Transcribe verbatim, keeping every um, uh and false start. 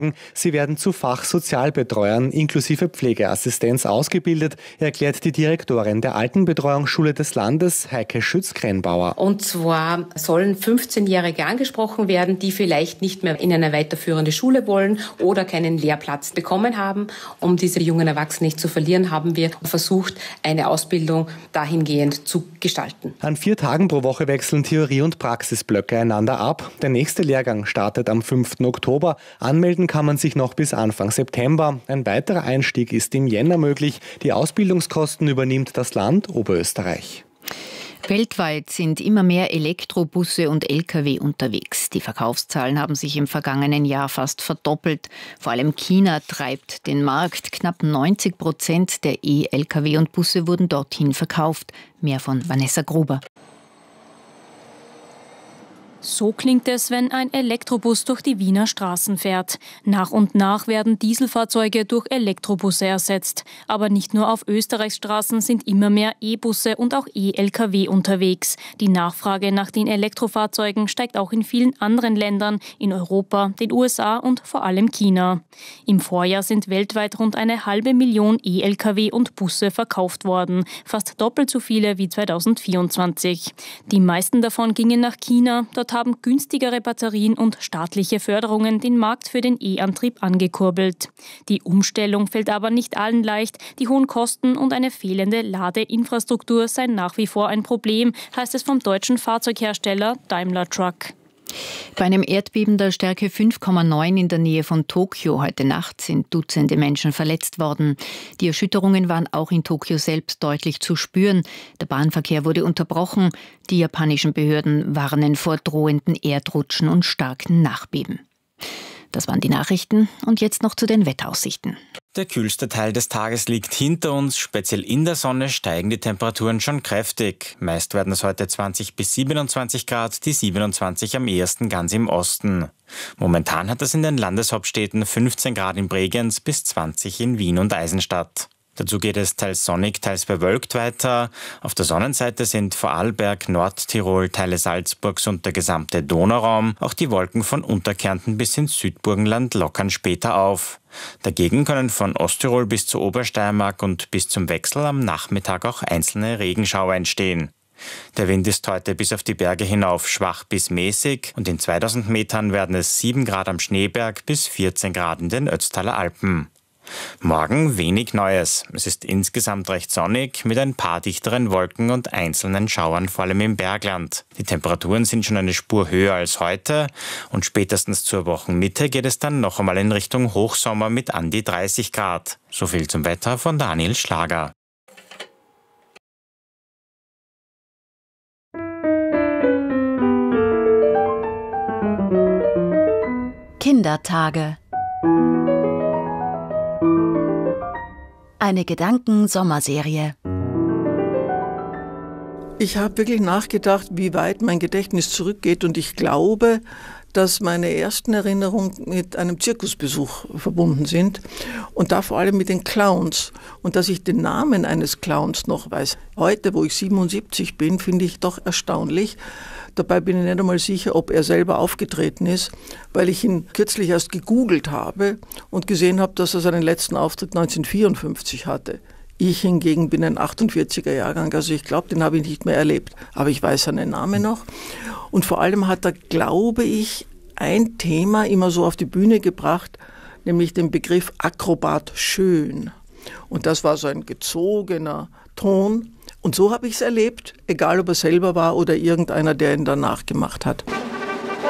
Sie werden zu Fachsozialbetreuern inklusive Pflegeassistenz ausgebildet, erklärt die Direktorin der Altenbetreuungsschule des Landes, Heike Schütz-Krenbauer. Und zwar sollen fünfzehnjährige angesprochen werden, die vielleicht nicht mehr in eine weiterführende Schule wollen oder keinen Lehrplatz bekommen haben. Um diese jungen Erwachsenen nicht zu verlieren, haben wir versucht, eine Ausbildung dahingehend zu gestalten. An vier Tagen pro Woche wechseln Theorie- und Praxisblöcke einander ab. Der nächste Lehrgang startet am fünften Oktober. Anmelden kann man sich noch bis Anfang September. Ein weiterer Einstieg ist im Jänner möglich. Die Ausbildungskosten übernimmt das Land Oberösterreich. Weltweit sind immer mehr Elektrobusse und L K W unterwegs. Die Verkaufszahlen haben sich im vergangenen Jahr fast verdoppelt. Vor allem China treibt den Markt. Knapp neunzig Prozent der E-L K W und Busse wurden dorthin verkauft. Mehr von Vanessa Gruber. So klingt es, wenn ein Elektrobus durch die Wiener Straßen fährt. Nach und nach werden Dieselfahrzeuge durch Elektrobusse ersetzt. Aber nicht nur auf Österreichs Straßen sind immer mehr E-Busse und auch E-L K W unterwegs. Die Nachfrage nach den Elektrofahrzeugen steigt auch in vielen anderen Ländern, in Europa, den U S A und vor allem China. Im Vorjahr sind weltweit rund eine halbe Million E-L K W und Busse verkauft worden. Fast doppelt so viele wie zweitausendvierundzwanzig. Die meisten davon gingen nach China. Dort haben günstigere Batterien und staatliche Förderungen den Markt für den E-Antrieb angekurbelt. Die Umstellung fällt aber nicht allen leicht. Die hohen Kosten und eine fehlende Ladeinfrastruktur seien nach wie vor ein Problem, heißt es vom deutschen Fahrzeughersteller Daimler Truck. Bei einem Erdbeben der Stärke fünf Komma neun in der Nähe von Tokio heute Nacht sind Dutzende Menschen verletzt worden. Die Erschütterungen waren auch in Tokio selbst deutlich zu spüren. Der Bahnverkehr wurde unterbrochen. Die japanischen Behörden warnen vor drohenden Erdrutschen und starken Nachbeben. Das waren die Nachrichten und jetzt noch zu den Wetteraussichten. Der kühlste Teil des Tages liegt hinter uns. Speziell in der Sonne steigen die Temperaturen schon kräftig. Meist werden es heute zwanzig bis siebenundzwanzig Grad, die siebenundzwanzig am ehesten ganz im Osten. Momentan hat es in den Landeshauptstädten fünfzehn Grad in Bregenz bis zwanzig in Wien und Eisenstadt. Dazu geht es teils sonnig, teils bewölkt weiter. Auf der Sonnenseite sind Vorarlberg, Nordtirol, Teile Salzburgs und der gesamte Donauraum. Auch die Wolken von Unterkärnten bis ins Südburgenland lockern später auf. Dagegen können von Osttirol bis zur Obersteiermark und bis zum Wechsel am Nachmittag auch einzelne Regenschauer entstehen. Der Wind ist heute bis auf die Berge hinauf schwach bis mäßig und in zweitausend Metern werden es sieben Grad am Schneeberg bis vierzehn Grad in den Ötztaler Alpen. Morgen wenig Neues. Es ist insgesamt recht sonnig mit ein paar dichteren Wolken und einzelnen Schauern, vor allem im Bergland. Die Temperaturen sind schon eine Spur höher als heute und spätestens zur Wochenmitte geht es dann noch einmal in Richtung Hochsommer mit an die dreißig Grad. So viel zum Wetter von Daniel Schlager. Kindertage. Eine Gedanken-Sommerserie. Ich habe wirklich nachgedacht, wie weit mein Gedächtnis zurückgeht und ich glaube, dass meine ersten Erinnerungen mit einem Zirkusbesuch verbunden sind und da vor allem mit den Clowns und dass ich den Namen eines Clowns noch weiß. Heute, wo ich siebenundsiebzig bin, finde ich doch erstaunlich. Dabei bin ich nicht einmal sicher, ob er selber aufgetreten ist, weil ich ihn kürzlich erst gegoogelt habe und gesehen habe, dass er seinen letzten Auftritt neunzehnhundertvierundfünfzig hatte. Ich hingegen bin ein achtundvierziger Jahrgang, also ich glaube, den habe ich nicht mehr erlebt. Aber ich weiß seinen Namen noch. Und vor allem hat er, glaube ich, ein Thema immer so auf die Bühne gebracht, nämlich den Begriff Akrobat schön. Und das war so ein gezogener Ton. Und so habe ich es erlebt, egal ob er selber war oder irgendeiner, der ihn danach gemacht hat.